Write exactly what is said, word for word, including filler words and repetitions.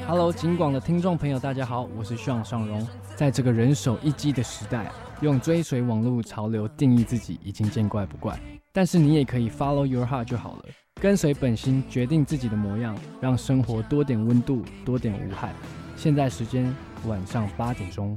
Hello， 警广的听众朋友，大家好，我是徐朗尚荣。在这个人手一机的时代，用追随网络潮流定义自己已经见怪不怪。但是你也可以 follow your heart 就好了，跟随本心，决定自己的模样，让生活多点温度，多点无害。现在时间晚上八点钟。